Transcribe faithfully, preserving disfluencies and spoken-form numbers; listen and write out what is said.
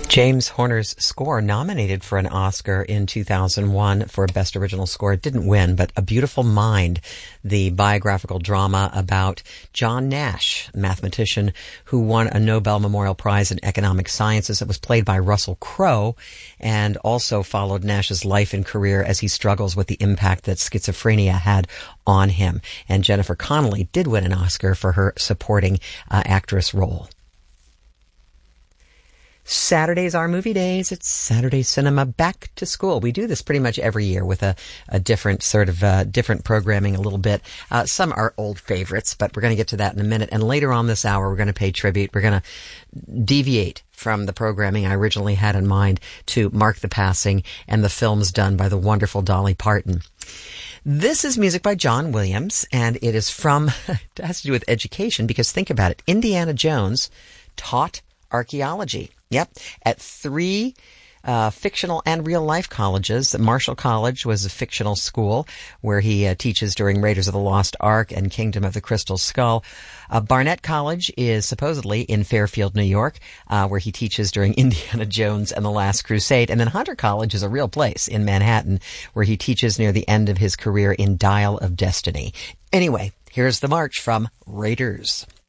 James Horner's score nominated for an Oscar in two thousand one for Best Original Score. It didn't win, but A Beautiful Mind, the biographical drama about John Nash, a mathematician who won a Nobel Memorial Prize in Economic Sciences. It was played by Russell Crowe and also followed Nash's life and career as he struggles with the impact that schizophrenia had on him. And Jennifer Connelly did win an Oscar for her supporting uh, actress role. Saturdays are movie days. It's Saturday Cinema Back to School. We do this pretty much every year with a, a different sort of uh, different programming a little bit. Uh, some are old favorites, but we're going to get to that in a minute. And later on this hour, we're going to pay tribute. We're going to deviate from the programming I originally had in mind to mark the passing and the films done by the wonderful Dolly Parton. This is music by John Williams, and it is from, it has to do with education, because think about it. Indiana Jones taught archaeology. Yep. At three uh, fictional and real-life colleges. Marshall College was a fictional school where he uh, teaches during Raiders of the Lost Ark and Kingdom of the Crystal Skull. Uh, Barnett College is supposedly in Fairfield, New York, uh, where he teaches during Indiana Jones and the Last Crusade. And then Hunter College is a real place in Manhattan where he teaches near the end of his career in Dial of Destiny. Anyway, here's the march from Raiders.